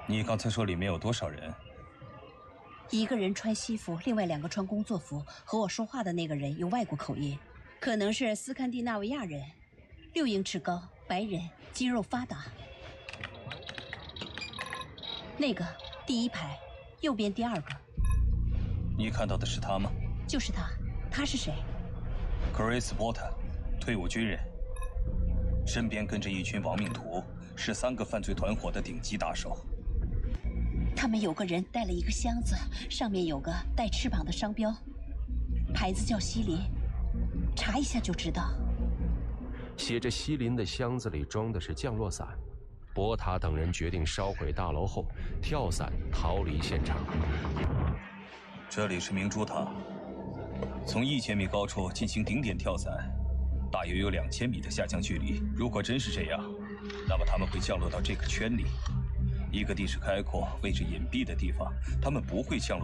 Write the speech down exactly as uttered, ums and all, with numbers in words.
你刚才说里面有多少人？ 一个人穿西服，另外两个穿工作服。和我说话的那个人有外国口音，可能是斯堪的纳维亚人，六英尺高，白人，肌肉发达。那个第一排，右边第二个。 你看到的是他吗？ 就是他。他是谁？ 克瑞斯波特，退伍军人，身边跟着一群亡命徒，是三个犯罪团伙的顶级打手。 他们有个人带了一个箱子，上面有个带翅膀的商标，牌子叫西林，查一下就知道。 写着西林的箱子里装的是降落伞。波塔等人决定烧毁大楼后跳伞逃离现场。 这里是明珠塔，从一千米高处进行顶点跳伞，大约有两千米的下降距离。如果真是这样，那么他们会降落到这个圈里，一个地势开阔、位置隐蔽的地方。他们不会降落